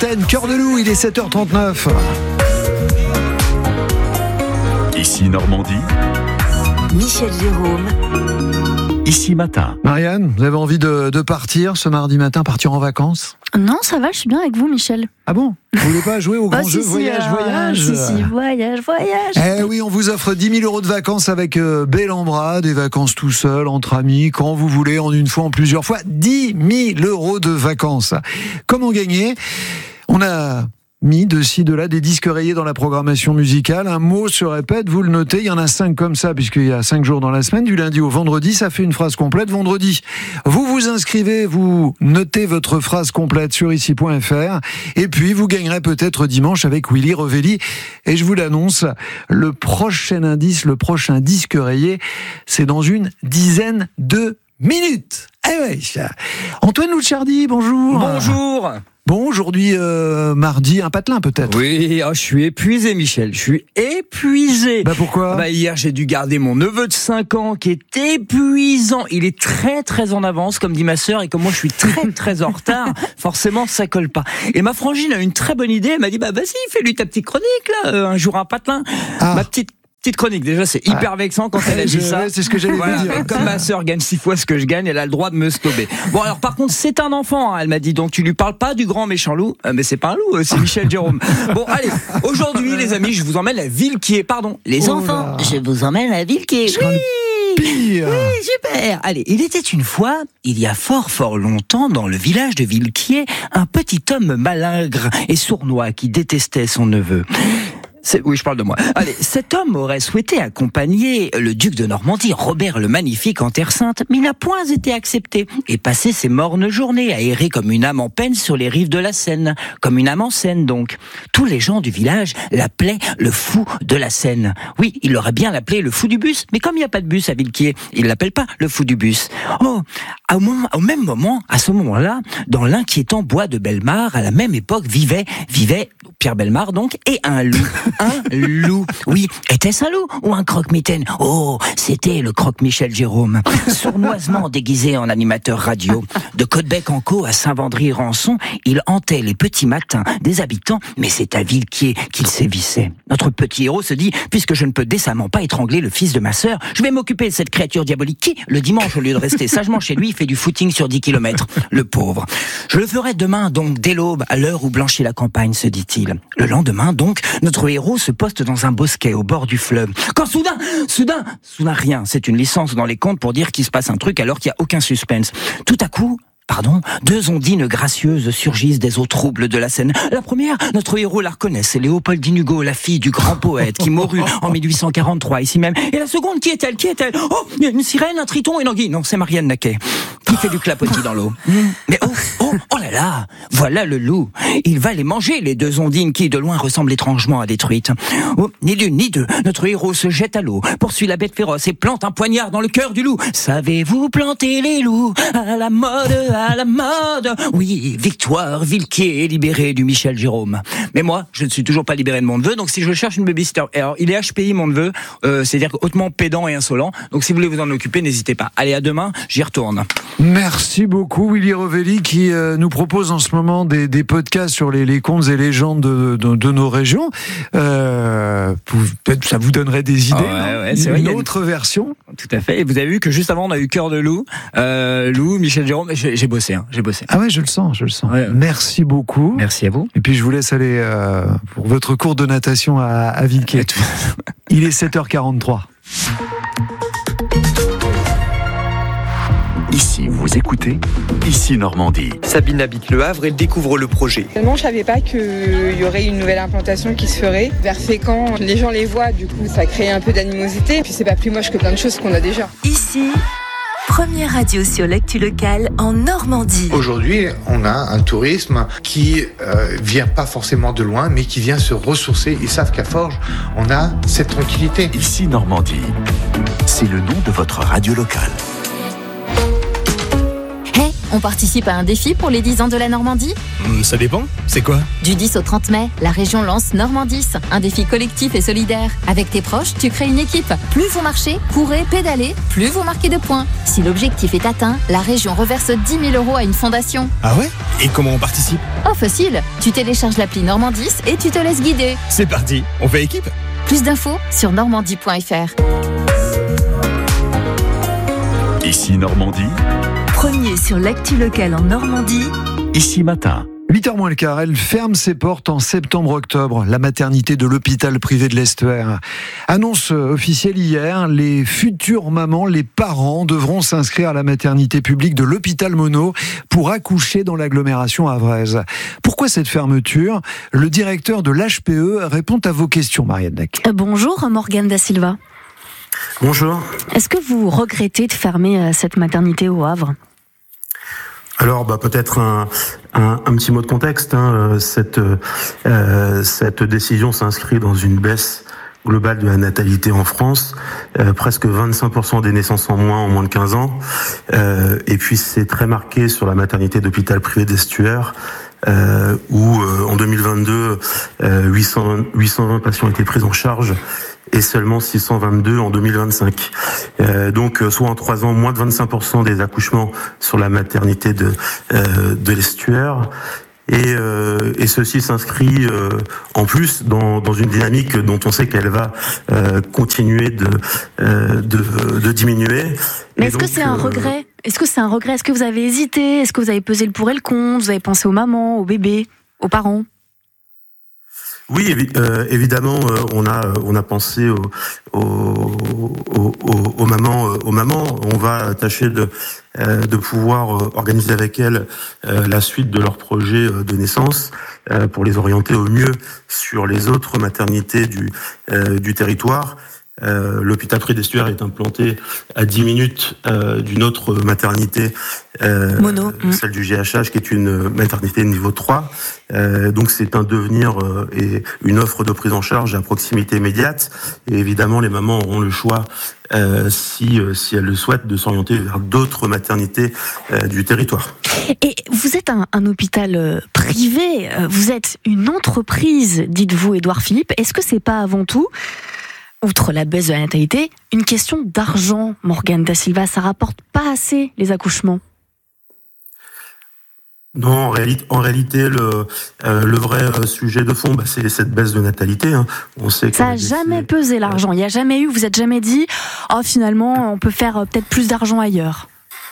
l'antenne. Cœur de loup, il est 7h39. Ici Normandie. Michel Jérôme. Ici Matin. Marianne, vous avez envie de partir ce mardi matin, partir en vacances ? Non, ça va, je suis bien avec vous, Michel. Ah bon ? Vous voulez pas jouer au grand jeu voyage ? Si, voyage. Eh oui, on vous offre 10 000 euros de vacances avec Bel en Bras, des vacances tout seul, entre amis, quand vous voulez, en une fois, en plusieurs fois. 10 000 euros de vacances. Comment gagner ? On a mis de ci, de là, des disques rayés dans la programmation musicale. Un mot se répète, vous le notez, il y en a 5 comme ça, puisqu'il y a 5 jours dans la semaine, du lundi au vendredi, ça fait une phrase complète. Vendredi, vous vous inscrivez, vous notez votre phrase complète sur ici.fr, et puis vous gagnerez peut-être dimanche avec Willy Revelli. Et je vous l'annonce, le prochain indice, le prochain disque rayé, c'est dans une dizaine de minutes. Eh ouais. Antoine Louchardi, bonjour. Bonjour. Bon, aujourd'hui, mardi, un patelin peut-être. Oui, je suis épuisé, Michel. Je suis épuisé. Bah pourquoi ? Hier, j'ai dû garder mon neveu de 5 ans qui est épuisant. Il est très, très en avance, comme dit ma sœur, et comme moi, je suis très, très en retard. Forcément, ça colle pas. Et ma frangine a une très bonne idée. Elle m'a dit, vas-y, fais-lui ta petite chronique, là, un jour un patelin. Ma petite chronique, déjà, c'est hyper vexant quand elle a dit ça. C'est ce que j'allais vous dire. Comme ma sœur gagne 6 fois ce que je gagne, elle a le droit de me stopper. Bon, alors, par contre, c'est un enfant, hein, elle m'a dit, donc tu lui parles pas du grand méchant loup. Mais c'est pas un loup, c'est Michel Jérôme. Bon, allez, aujourd'hui, les amis, je vous emmène à Villequier. Pardon, les enfants, je vous emmène à Villequier. Pire. Oui, super. Allez, il était une fois, il y a fort longtemps, dans le village de Villequier, un petit homme malingre et sournois qui détestait son neveu. Oui, je parle de moi. Allez, cet homme aurait souhaité accompagner le duc de Normandie, Robert le Magnifique, en Terre Sainte, mais il n'a point été accepté et passé ses mornes journées à errer comme une âme en peine sur les rives de la Seine, comme une âme en Seine donc. Tous les gens du village l'appelaient le fou de la Seine. Oui, il aurait bien l'appelé le fou du bus, mais comme il n'y a pas de bus à Villequier, il l'appelle pas le fou du bus. Oh, au même moment, à ce moment-là, dans l'inquiétant bois de Bellemare, à la même époque, vivait Pierre Bellemare donc, et un loup. Un loup. Oui, était-ce un loup ou un croque-mitaine ? Oh, c'était le croque-Michel Jérôme, sournoisement déguisé en animateur radio. De Côtebec-en-Caux à Saint-Vendry-Rançon, il hantait les petits matins des habitants, mais c'est à Villequier qu'il sévissait. Notre petit héros se dit, puisque je ne peux décemment pas étrangler le fils de ma sœur, je vais m'occuper de cette créature diabolique qui, le dimanche, au lieu de rester sagement chez lui, fait du footing sur 10 km. Le pauvre. Je le ferai demain, donc, dès l'aube, à l'heure où blanchit la campagne, se dit-il. Le lendemain, donc, notre héros se poste dans un bosquet au bord du fleuve. Quand soudain, rien. C'est une licence dans les contes pour dire qu'il se passe un truc alors qu'il n'y a aucun suspense. Tout à coup, deux ondines gracieuses surgissent des eaux troubles de la Seine. La première, notre héros la reconnaît, c'est Léopoldine Hugo, la fille du grand poète qui mourut en 1843 ici même. Et la seconde, qui est-elle ? Oh, une sirène, un triton, une anguille. Non, c'est Marianne Naquet qui fait du clapotis dans l'eau. Mais oh là là, voilà le loup. Il va les manger, les deux ondines qui, de loin, ressemblent étrangement à des truites. Oh, ni l'une ni deux, notre héros se jette à l'eau, poursuit la bête féroce et plante un poignard dans le cœur du loup. Savez-vous planter les loups à la mode? Oui, victoire, Villequier est libéré du Michel Jérôme. Mais moi, je ne suis toujours pas libéré de mon neveu, donc si je cherche une babysitter, alors il est HPI mon neveu, c'est-à-dire hautement pédant et insolent, donc si vous voulez vous en occuper, n'hésitez pas. Allez, à demain, j'y retourne. Merci beaucoup Willy Revelli qui nous propose en ce moment des podcasts sur les contes et légendes de nos régions. Peut-être ça vous donnerait des idées. C'est vrai, une autre version. Tout à fait. Et vous avez vu que juste avant on a eu Cœur de loup, Michel Jérôme. J'ai bossé. Ah ouais, je le sens. Ouais. Merci beaucoup. Merci à vous. Et puis je vous laisse aller pour votre cours de natation à Villequier. Il est 7h43. Ici, vous écoutez Ici Normandie. Sabine habite Le Havre et découvre le projet. Finalement, je savais pas qu'il y aurait une nouvelle implantation qui se ferait. Vers Fécamp, les gens les voient, du coup, ça crée un peu d'animosité. Puis c'est pas plus moche que plein de choses qu'on a déjà. Ici, première radio sur l'actu locale en Normandie. Aujourd'hui, on a un tourisme qui vient pas forcément de loin, mais qui vient se ressourcer. Ils savent qu'à Forges, on a cette tranquillité. Ici Normandie, c'est le nom de votre radio locale. On participe à un défi pour les 10 ans de la Normandie ? Ça dépend, c'est quoi ? Du 10 au 30 mai, la région lance Normandis, un défi collectif et solidaire. Avec tes proches, tu crées une équipe. Plus vous marchez, courez, pédalez, plus vous marquez de points. Si l'objectif est atteint, la région reverse 10 000 € à une fondation. Ah ouais ? Et comment on participe ? Oh facile, tu télécharges l'appli Normandis et tu te laisses guider. C'est parti, on fait équipe ? Plus d'infos sur normandie.fr. Ici Normandie, Premier sur l'actu locale en Normandie. Ici Matin. 8h moins le quart, elle ferme ses portes en septembre-octobre. La maternité de l'hôpital privé de l'Estuaire. Annonce officielle hier, les futures mamans, les parents devront s'inscrire à la maternité publique de l'hôpital Monod pour accoucher dans l'agglomération havraise. Pourquoi cette fermeture ? Le directeur de l'HPE répond à vos questions, Marianne Dac. Bonjour Morgane Da Silva. Bonjour. Est-ce que vous regrettez de fermer cette maternité au Havre ? Alors, peut-être un petit mot de contexte. Cette décision s'inscrit dans une baisse globale de la natalité en France, presque 25% des naissances en moins de 15 ans. Et puis c'est très marqué sur la maternité d'hôpital privé d'Estuaire, où en 2022, 820 patients étaient pris en charge et seulement 622 en 2025. Donc, soit en 3 ans, moins de 25% des accouchements sur la maternité de l'Estuaire. Et ceci s'inscrit en plus dans une dynamique dont on sait qu'elle va continuer de diminuer. Mais est-ce que c'est un regret ? Est-ce que c'est un regret ? Est-ce que vous avez hésité ? Est-ce que vous avez pesé le pour et le contre ? Vous avez pensé aux mamans, aux bébés, aux parents ? Oui, évidemment, on a pensé aux mamans. On va tâcher de pouvoir organiser avec elles la suite de leur projet de naissance pour les orienter au mieux sur les autres maternités du territoire. L'hôpital privé d'Estuaire est implanté à 10 minutes d'une autre maternité, Monod, celle du GHH, qui est une maternité de niveau 3. Donc c'est un devenir et une offre de prise en charge à proximité immédiate. Et évidemment, les mamans auront le choix, si elles le souhaitent, de s'orienter vers d'autres maternités du territoire. Et vous êtes un hôpital privé, vous êtes une entreprise, dites-vous Édouard Philippe. Est-ce que c'est pas avant tout, outre la baisse de la natalité, une question d'argent, Morgane Da Silva? Ça rapporte pas assez les accouchements? Non, en réalité, le vrai sujet de fond, c'est cette baisse de natalité. On sait que ça n'a jamais pesé l'argent. Il n'y a jamais eu, vous êtes jamais dit, finalement, on peut faire peut-être plus d'argent ailleurs.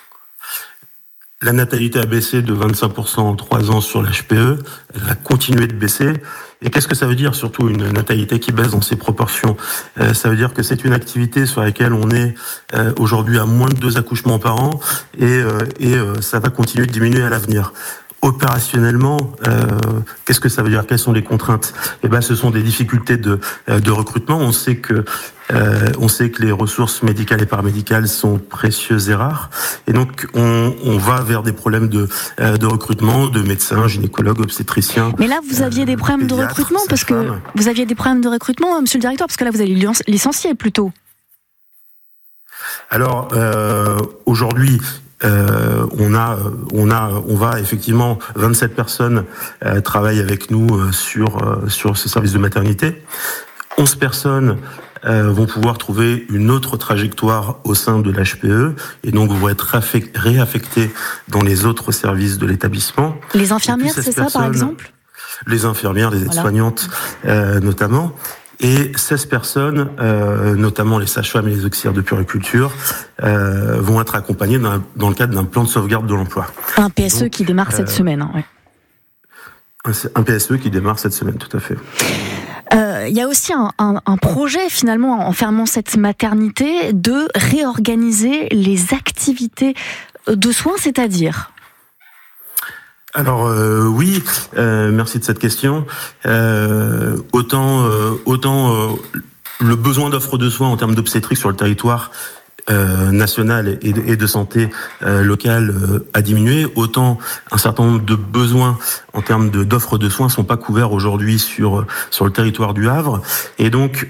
La natalité a baissé de 25% en 3 ans sur l'HPE. Elle a continué de baisser. Et qu'est-ce que ça veut dire, surtout une natalité qui baisse dans ses proportions? Ça veut dire que c'est une activité sur laquelle on est aujourd'hui à moins de 2 accouchements par an et ça va continuer de diminuer à l'avenir. Opérationnellement, qu'est-ce que ça veut dire? Quelles sont les contraintes? Ce sont des difficultés de recrutement. On sait que les ressources médicales et paramédicales sont précieuses et rares, et donc on va vers des problèmes de recrutement, de médecins, gynécologues, obstétriciens. Mais là, vous aviez des problèmes de recrutement parce que vous aviez des problèmes de recrutement, Monsieur le Directeur, parce que là, vous allez licencier plutôt. Alors aujourd'hui. On va effectivement 27 personnes travaillent avec nous sur ce service de maternité. 11 personnes vont pouvoir trouver une autre trajectoire au sein de l'HPE et donc vont être réaffectées dans les autres services de l'établissement. Les infirmières, c'est ça par exemple? Les infirmières, les aides-soignantes notamment. Et 16 personnes, notamment les sages-femmes et les auxiliaires de puériculture, vont être accompagnées dans le cadre d'un plan de sauvegarde de l'emploi. Un PSE qui démarre cette semaine. Ouais. Un PSE qui démarre cette semaine, tout à fait. Il y a aussi un projet, finalement, en fermant cette maternité, de réorganiser les activités de soins, c'est-à-dire... Alors oui, merci de cette question. Autant le besoin d'offres de soins en termes d'obstétrique sur le territoire nationale et de santé locale a diminué, autant un certain nombre de besoins en termes d'offres de soins sont pas couverts aujourd'hui sur le territoire du Havre. Et donc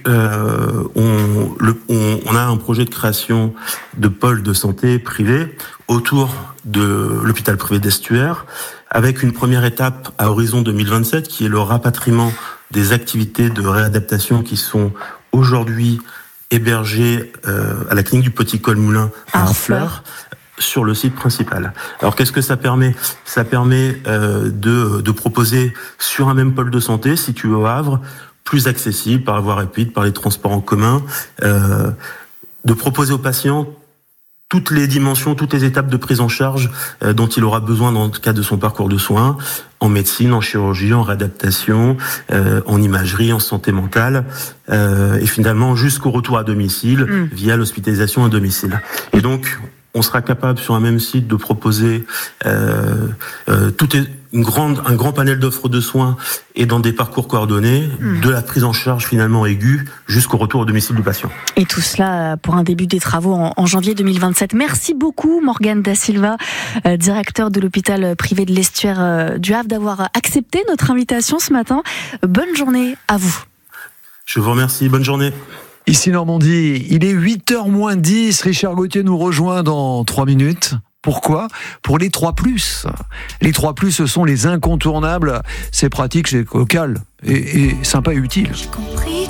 on a un projet de création de pôles de santé privés autour de l'hôpital privé d'Estuaire, avec une première étape à horizon 2027 qui est le rapatriement des activités de réadaptation qui sont aujourd'hui hébergées à la clinique du Petit Colmoulin à Harfleur, sur le site principal. Alors qu'est-ce que ça permet ? Ça permet de proposer sur un même pôle de santé, situé au Havre, plus accessible par la voie rapide, par les transports en commun, de proposer aux patients toutes les dimensions, toutes les étapes de prise en charge dont il aura besoin dans le cadre de son parcours de soins, en médecine, en chirurgie, en réadaptation, en imagerie, en santé mentale, et finalement jusqu'au retour à domicile via l'hospitalisation à domicile. Et donc, on sera capable sur un même site de proposer un grand panel d'offres de soins et dans des parcours coordonnés, de la prise en charge finalement aiguë jusqu'au retour au domicile du patient. Et tout cela pour un début des travaux en janvier 2027. Merci beaucoup Morgane Da Silva, directeur de l'hôpital privé de l'Estuaire du Havre, d'avoir accepté notre invitation ce matin. Bonne journée à vous. Je vous remercie, bonne journée. Ici Normandie, il est 8h moins 10. Richard Gauthier nous rejoint dans 3 minutes. Pourquoi ? Pour les 3+. Les 3+, ce sont les incontournables. C'est pratique, c'est local et sympa et utile.